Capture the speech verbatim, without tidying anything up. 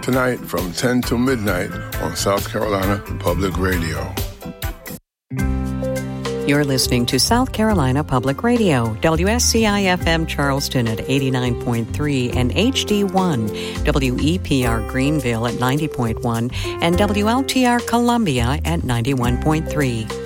tonight from ten to midnight on South Carolina Public Radio. You're listening to South Carolina Public Radio, W S C I F M Charleston at eighty-nine point three and H D one, W E P R Greenville at ninety point one, and W L T R Columbia at ninety-one point three.